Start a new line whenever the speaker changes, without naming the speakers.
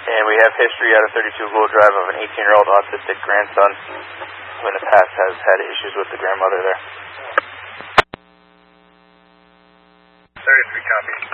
And we have history out of 32 Gold Drive of an 18-year-old autistic grandson who in the past has had issues with the grandmother there.
33 copy.